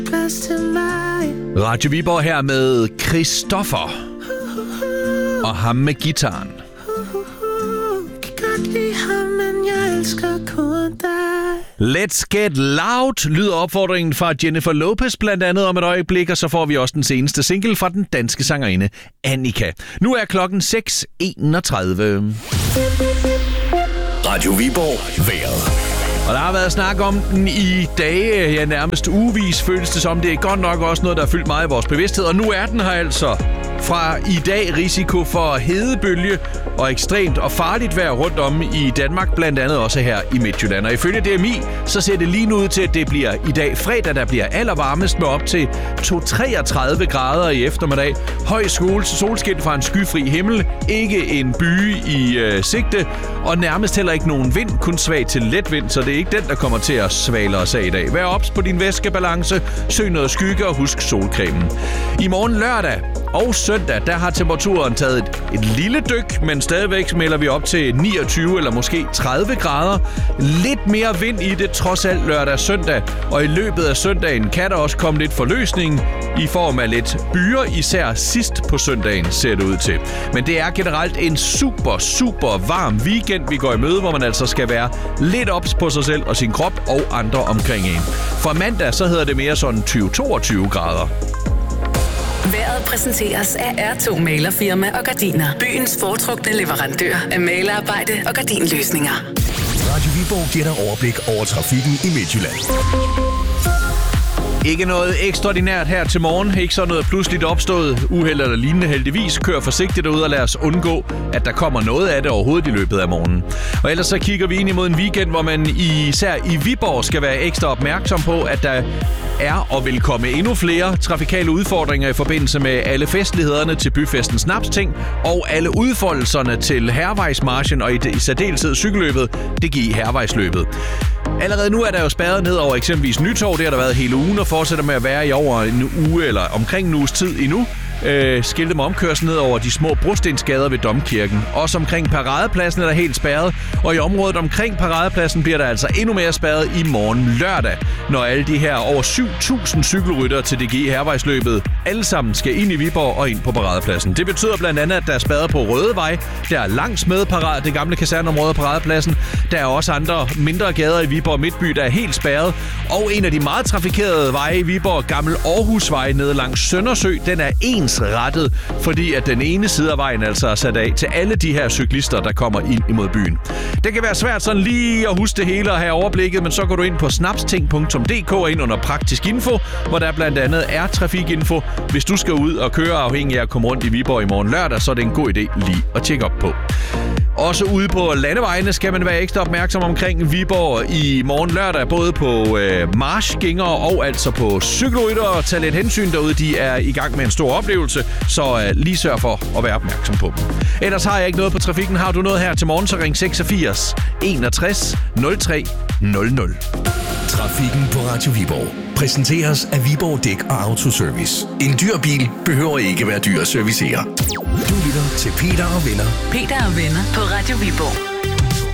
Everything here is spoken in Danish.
Plads til mig. Radio Viborg her med Christoffer og ham med gitaren. Kan godt lide ham, men jeg elsker kun dig. Let's Get Loud lyder opfordringen fra Jennifer Lopez blandt andet om et øjeblik, og så får vi også den seneste single fra den danske sangerinde Annika. Nu er klokken 6:31. Radio Viborg vejret. Og der har været snak om den i dage, ja nærmest ugevis føles det som. Det er godt nok også noget, der har fyldt meget i vores bevidsthed, og nu er den her altså. Fra i dag risiko for hedebølge og ekstremt og farligt vejr rundt om i Danmark, blandt andet også her i Midtjylland. Og ifølge DMI, så ser det lige nu ud til, at det bliver i dag fredag, der bliver allervarmest med op til 33 grader i eftermiddag. Høj solskin fra en skyfri himmel, ikke en byge i sigte, og nærmest heller ikke nogen vind, kun svag til let vind, så det er ikke den, der kommer til at svale os af i dag. Vær ops på din væskebalance, søg noget skygge og husk solcremen. I morgen lørdag og søndag, der har temperaturen taget et lille dyk, men stadigvæk melder vi op til 29 eller måske 30 grader. Lidt mere vind i det, trods alt lørdag og søndag. Og i løbet af søndagen kan der også komme lidt forløsning i form af lidt byer, især sidst på søndagen ser det ud til. Men det er generelt en super varm weekend, vi går i møde, hvor man altså skal være lidt ops på sig selv og sin krop og andre omkring en. For mandag, så hedder det mere sådan 20-22 grader. Vejret præsenteres af R2 Malerfirma og Gardiner. Byens foretrukne leverandør af malerarbejde og gardinløsninger. Radio Viborg giver dig overblik over trafikken i Midtjylland. Ikke noget ekstraordinært her til morgen. Ikke sådan noget pludseligt opstået uheld eller lignende heldigvis. Kør forsigtigt derude og lad os undgå, at der kommer noget af det overhovedet i løbet af morgenen. Og ellers så kigger vi ind imod en weekend, hvor man især i Viborg skal være ekstra opmærksom på, at der er og vil komme endnu flere trafikale udfordringer i forbindelse med alle festlighederne til byfesten Snapsting og alle udfoldelserne til Hærvejsmarchen og i særdeleshed cykelløbet, det giver Hærvejsløbet. Allerede nu er der jo spærret ned over eksempelvis Nytorv. Det har der været hele ugen og fortsætter med at være i over en uge eller omkring en uges tid endnu. Skilte med omkørsel ned over de små brostensgader ved Domkirken. Også omkring Paradepladsen er der helt spærret, og i området omkring Paradepladsen bliver der altså endnu mere spærret i morgen lørdag, når alle de her over 7.000 cykelryttere til DGI Hærvejsløbet alle sammen skal ind i Viborg og ind på Paradepladsen. Det betyder blandt andet, at der er spærret på Rødevej, der er langs med det gamle kaserneområde Paradepladsen. Der er også andre mindre gader i Viborg Midtby, der er helt spærret, og en af de meget trafikerede veje i Viborg, Gammel Aarhusvej nede langs Søndersø, den er ensrettet, fordi at den ene side af vejen altså er sat af til alle de her cyklister, der kommer ind imod byen. Det kan være svært sådan lige at huske det hele og have overblikket, men så går du ind på snapsting.dk og ind under praktisk info, hvor der blandt andet er trafikinfo. Hvis du skal ud og køre afhængig af at komme rundt i Viborg i morgen lørdag, så er det en god idé lige at tjekke op på. Også ude på landevejene skal man være ekstra opmærksom omkring Viborg i morgen lørdag, både på marchgængere og altså på cykelryttere. Tag lidt hensyn derude, de er i gang med en stor oplevelse, så lige sørg for at være opmærksom på dem. Ellers har jeg ikke noget på trafikken. Har du noget her til morgen, så ring 86 61 03 00. Trafikken på Radio Viborg præsenteres af Viborg Dæk og Autoservice. En dyr bil behøver ikke være dyr at servicere. Du lytter til Peter og Venner. Peter og Venner på Radio Viborg.